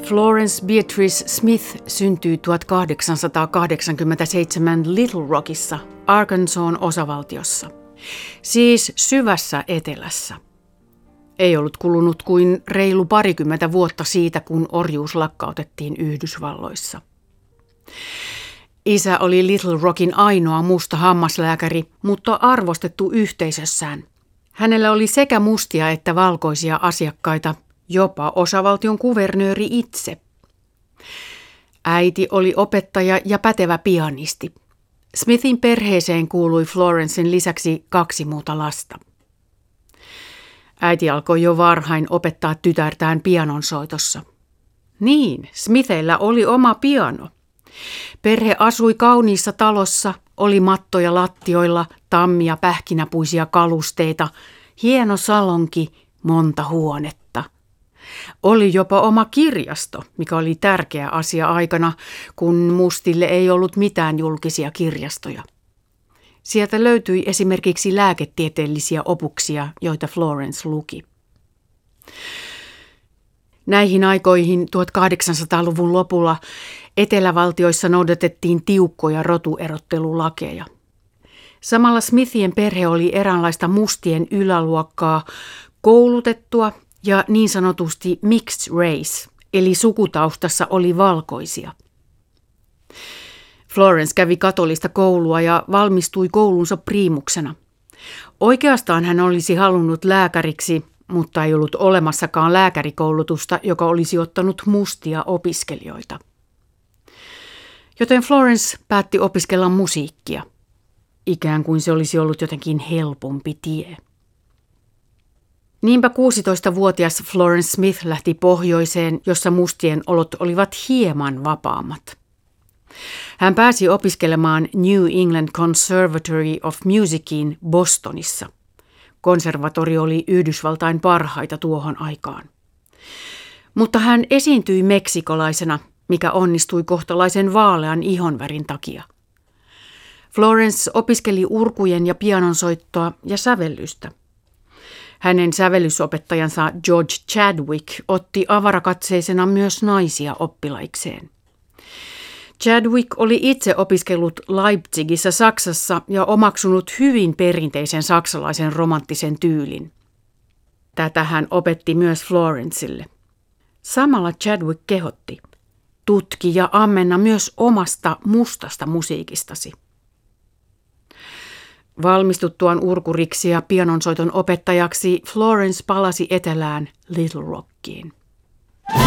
Florence Beatrice Smith syntyi 1887 Little Rockissa, Arkansasin osavaltiossa, siis syvässä etelässä. Ei ollut kulunut kuin reilu parikymmentä vuotta siitä, kun orjuus lakkautettiin Yhdysvalloissa. Isä oli Little Rockin ainoa musta hammaslääkäri, mutta arvostettu yhteisössään. Hänellä oli sekä mustia että valkoisia asiakkaita, jopa osavaltion kuvernööri itse. Äiti oli opettaja ja pätevä pianisti. Smithin perheeseen kuului Florencen lisäksi 2 muuta lasta. Äiti alkoi jo varhain opettaa tytärtään pianonsoitossa. Niin, Smithillä oli oma piano. Perhe asui kauniissa talossa, oli mattoja lattioilla, tammia, pähkinäpuisia kalusteita, hieno salonki, monta huonetta. Oli jopa oma kirjasto, mikä oli tärkeä asia aikana, kun mustille ei ollut mitään julkisia kirjastoja. Sieltä löytyi esimerkiksi lääketieteellisiä opuksia, joita Florence luki. Näihin aikoihin 1800-luvun lopulla etelävaltioissa noudatettiin tiukkoja rotuerottelulakeja. Samalla Smithien perhe oli eräänlaista mustien yläluokkaa, koulutettua ja niin sanotusti mixed race, eli sukutaustassa oli valkoisia. Florence kävi katolista koulua ja valmistui koulunsa priimuksena. Oikeastaan hän olisi halunnut lääkäriksi, mutta ei ollut olemassakaan lääkärikoulutusta, joka olisi ottanut mustia opiskelijoita. Joten Florence päätti opiskella musiikkia, ikään kuin se olisi ollut jotenkin helpompi tie. Niinpä 16-vuotias Florence Smith lähti pohjoiseen, jossa mustien olot olivat hieman vapaammat. Hän pääsi opiskelemaan New England Conservatory of Musiciin Bostonissa. Konservatorio oli Yhdysvaltain parhaita tuohon aikaan. Mutta hän esiintyi meksikolaisena, mikä onnistui kohtalaisen vaalean ihonvärin takia. Florence opiskeli urkujen ja pianonsoittoa ja sävellystä. Hänen sävellysopettajansa George Chadwick otti avarakatseisena myös naisia oppilaikseen. Chadwick oli itse opiskellut Leipzigissä Saksassa ja omaksunut hyvin perinteisen saksalaisen romanttisen tyylin. Tätä hän opetti myös Florencelle. Samalla Chadwick kehotti: tutki ja ammenna myös omasta mustasta musiikistasi. Valmistuttuaan urkuriksi ja pianonsoiton opettajaksi Florence palasi etelään Little Rockiin.